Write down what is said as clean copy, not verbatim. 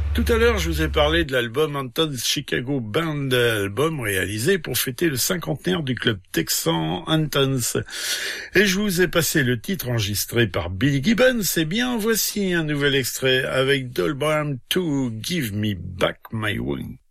Tout à l'heure, je vous ai parlé de l'album Anton's Chicago Band, album réalisé pour fêter le cinquantenaire du club texan Anton's. Et je vous ai passé le titre enregistré par Billy Gibbons. Eh bien, voici un nouvel extrait avec Doll Barn 2, Give Me Back My Wing.